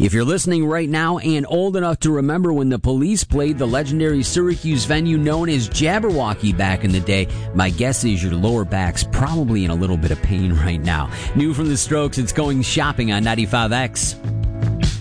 If you're listening right now and old enough to remember when the Police played the legendary Syracuse venue known as Jabberwocky back in the day, my guess is your lower back's probably in a little bit of pain right now. New from the Strokes, it's Going Shopping on 95X.